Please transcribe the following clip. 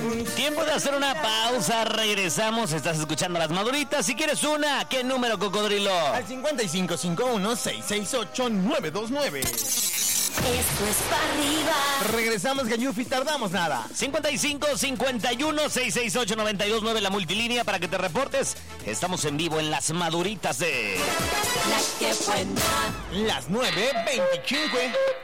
Tiempo de hacer una pausa, regresamos, estás escuchando Las Maduritas. Si quieres una, ¿qué número, cocodrilo? Al 5551-668-929. Esto es para arriba. Regresamos, Gayufi, tardamos nada. 5551-668-929, la multilínea para que te reportes. Estamos en vivo en Las Maduritas de... La que buena. Las 9:25.